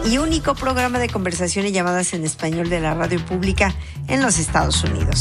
y único programa de conversación y llamadas en español de la radio pública en los Estados Unidos.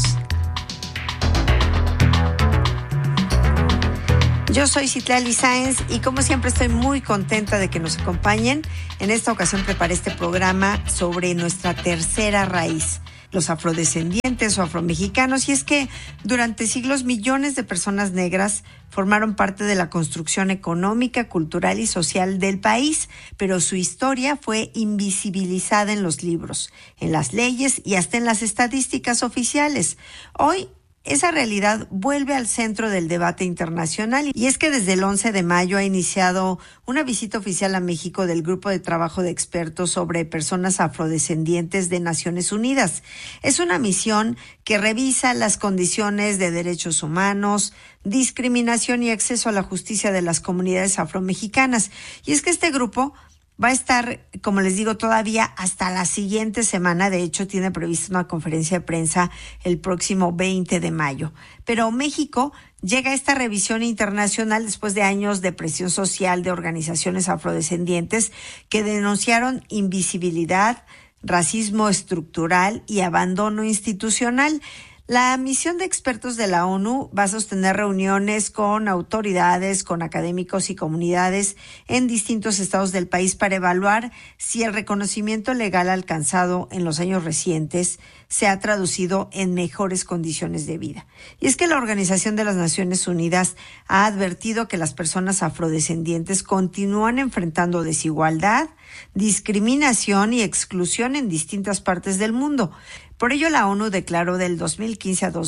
Yo soy Citlali Sáenz y como siempre estoy muy contenta de que nos acompañen. En esta ocasión preparé este programa sobre nuestra tercera raíz, los afrodescendientes o afromexicanos, y es que durante siglos millones de personas negras formaron parte de la construcción económica, cultural y social del país, pero su historia fue invisibilizada en los libros, en las leyes y hasta en las estadísticas oficiales. Hoy esa realidad vuelve al centro del debate internacional y es que desde el 11 de mayo ha iniciado una visita oficial a México del Grupo de Trabajo de Expertos sobre Personas Afrodescendientes de Naciones Unidas. Es una misión que revisa las condiciones de derechos humanos, discriminación y acceso a la justicia de las comunidades afromexicanas. Y es que este grupo va a estar, como les digo, todavía hasta la siguiente semana. De hecho, tiene prevista una conferencia de prensa el próximo 20 de mayo. Pero México llega a esta revisión internacional después de años de presión social de organizaciones afrodescendientes que denunciaron invisibilidad, racismo estructural y abandono institucional. La misión de expertos de la ONU va a sostener reuniones con autoridades, con académicos y comunidades en distintos estados del país para evaluar si el reconocimiento legal alcanzado en los años recientes se ha traducido en mejores condiciones de vida. Y es que la Organización de las Naciones Unidas ha advertido que las personas afrodescendientes continúan enfrentando desigualdad, discriminación y exclusión en distintas partes del mundo. Por ello, la ONU declaró del 2015 a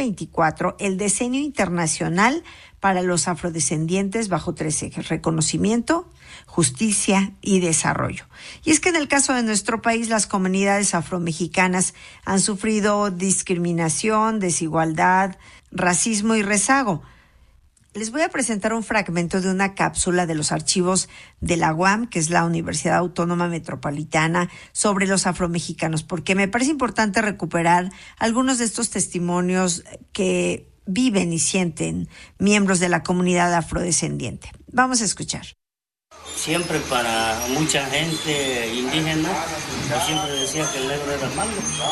2024 el Decenio Internacional para los Afrodescendientes bajo 3 ejes: reconocimiento, justicia y desarrollo. Y es que en el caso de nuestro país, las comunidades afromexicanas han sufrido discriminación, desigualdad, racismo y rezago. Les voy a presentar un fragmento de una cápsula de los archivos de la UAM, que es la Universidad Autónoma Metropolitana, sobre los afromexicanos, porque me parece importante recuperar algunos de estos testimonios que viven y sienten miembros de la comunidad afrodescendiente. Vamos a escuchar. Siempre para mucha gente indígena, yo siempre decía que el negro era malo.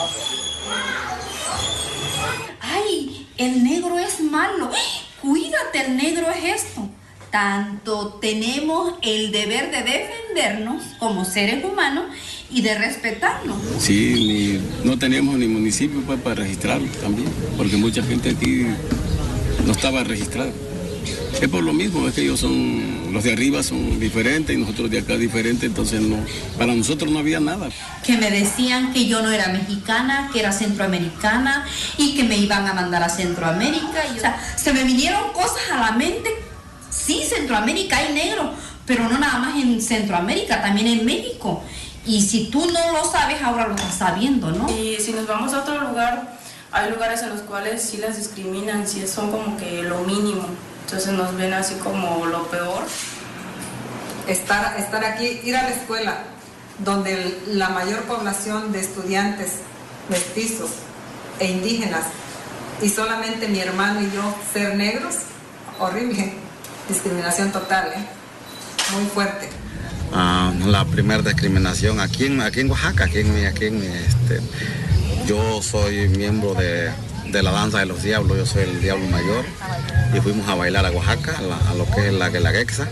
¡Ay, el negro es malo! Cuídate, el negro es esto. Tanto tenemos el deber de defendernos como seres humanos y de respetarnos. Sí, no teníamos ni municipio pues, para registrarlo también, porque mucha gente aquí no estaba registrada. Es por lo mismo, es que ellos son, los de arriba son diferentes y nosotros de acá diferentes, entonces no, para nosotros no había nada. Que me decían que yo no era mexicana, que era centroamericana y que me iban a mandar a Centroamérica. O sea, se me vinieron cosas a la mente. Sí, Centroamérica hay negros, pero no nada más en Centroamérica, también en México. Y si tú no lo sabes, ahora lo estás sabiendo, ¿no? Y si nos vamos a otro lugar, hay lugares en los cuales sí las discriminan, sí son como que lo mínimo. Entonces nos ven así como lo peor. Estar aquí, ir a la escuela, donde la mayor población de estudiantes mestizos e indígenas, y solamente mi hermano y yo ser negros, horrible, discriminación total, muy fuerte. La primera discriminación aquí en Oaxaca, yo soy miembro de la danza de los diablos, yo soy el diablo mayor y fuimos a bailar a Oaxaca, a lo que es la Guelaguetza,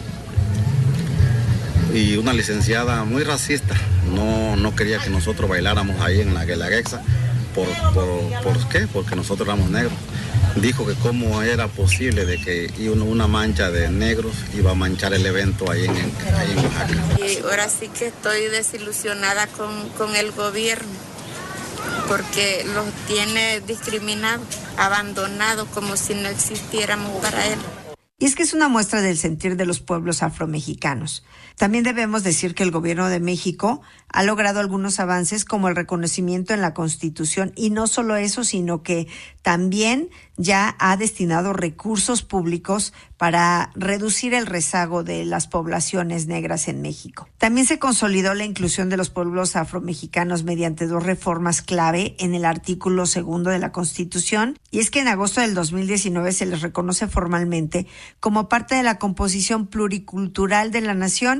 y una licenciada muy racista no quería que nosotros bailáramos ahí en la Guelaguetza. ¿Por qué? Porque nosotros éramos negros. Dijo que cómo era posible de que una mancha de negros iba a manchar el evento ahí en Oaxaca. Y ahora sí que estoy desilusionada con el gobierno, porque los tiene discriminados, abandonados, como si no existiéramos para él. Y es que es una muestra del sentir de los pueblos afromexicanos. También debemos decir que el gobierno de México ha logrado algunos avances como el reconocimiento en la Constitución, y no solo eso, sino que también ya ha destinado recursos públicos para reducir el rezago de las poblaciones negras en México. También se consolidó la inclusión de los pueblos afromexicanos mediante 2 reformas clave en el artículo 2 de la Constitución, y es que en agosto del 2019 se les reconoce formalmente como parte de la composición pluricultural de la nación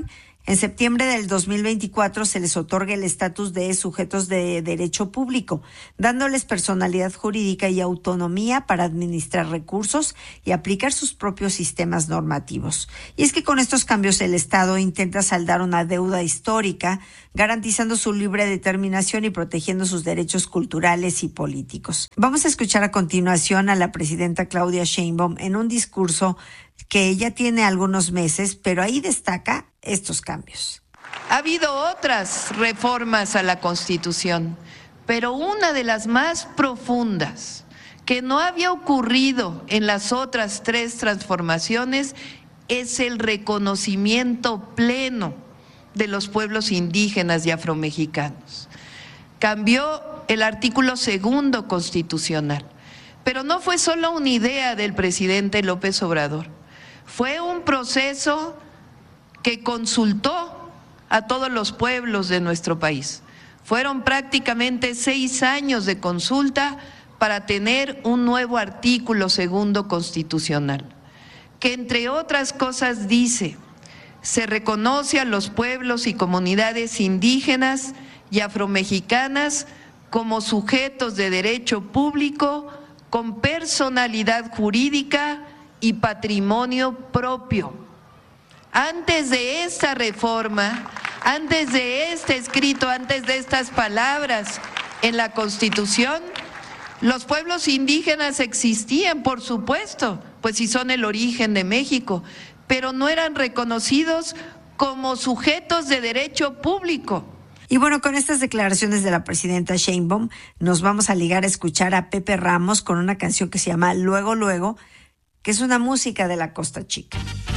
En septiembre del 2024 se les otorga el estatus de sujetos de derecho público, dándoles personalidad jurídica y autonomía para administrar recursos y aplicar sus propios sistemas normativos. Y es que con estos cambios el Estado intenta saldar una deuda histórica, garantizando su libre determinación y protegiendo sus derechos culturales y políticos. Vamos a escuchar a continuación a la presidenta Claudia Sheinbaum en un discurso que ella tiene algunos meses, pero ahí destaca estos cambios. Ha habido otras reformas a la Constitución, pero una de las más profundas, que no había ocurrido en las otras 3 transformaciones, es el reconocimiento pleno de los pueblos indígenas y afromexicanos. Cambió el artículo 2 constitucional, pero no fue solo una idea del presidente López Obrador, fue un proceso que consultó a todos los pueblos de nuestro país. Fueron prácticamente 6 años de consulta para tener un nuevo artículo 2 constitucional, que entre otras cosas dice: se reconoce a los pueblos y comunidades indígenas y afromexicanas como sujetos de derecho público con personalidad jurídica y patrimonio propio. Antes de esta reforma, antes de este escrito, antes de estas palabras en la Constitución, los pueblos indígenas existían, por supuesto, pues si son el origen de México, pero no eran reconocidos como sujetos de derecho público. Y bueno, con estas declaraciones de la presidenta Sheinbaum, nos vamos a ligar a escuchar a Pepe Ramos con una canción que se llama Luego Luego, que es una música de la Costa Chica.